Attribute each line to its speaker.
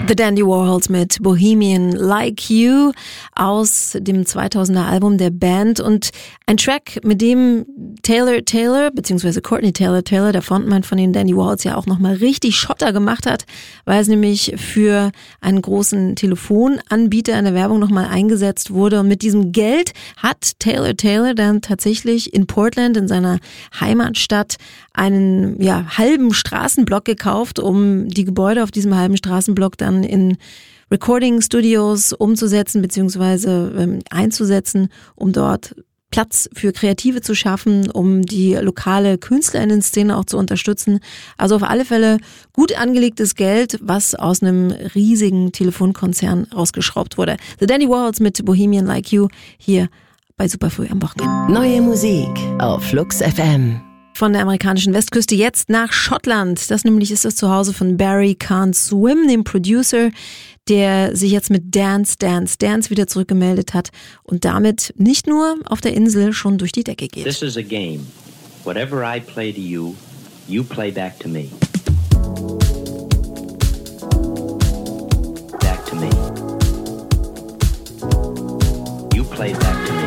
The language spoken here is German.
Speaker 1: The Dandy Warhols mit Bohemian Like You aus dem 2000er Album der Band und ein Track, mit dem Taylor bzw. Courtney Taylor, der Frontmann von den Dandy Warhols, ja auch nochmal richtig Schotter gemacht hat, weil es nämlich für einen großen Telefonanbieter in der Werbung nochmal eingesetzt wurde. Und mit diesem Geld hat Taylor dann tatsächlich in Portland, in seiner Heimatstadt, einen halben Straßenblock gekauft, um die Gebäude auf diesem halben Straßenblock dann in Recording-Studios umzusetzen bzw. einzusetzen, um dort Platz für Kreative zu schaffen, um die lokale KünstlerInnen-Szene auch zu unterstützen. Also auf alle Fälle gut angelegtes Geld, was aus einem riesigen Telefonkonzern rausgeschraubt wurde. The Dandy Warhols mit Bohemian Like You hier bei Superfrüh am Wochenende.
Speaker 2: Neue Musik auf Flux FM.
Speaker 1: Von der amerikanischen Westküste jetzt nach Schottland. Das nämlich ist das Zuhause von Barry Can't Swim, dem Producer, der sich jetzt mit Dance wieder zurückgemeldet hat und damit nicht nur auf der Insel schon durch die Decke geht.
Speaker 3: This is a game. Whatever I play to you, you play back to me.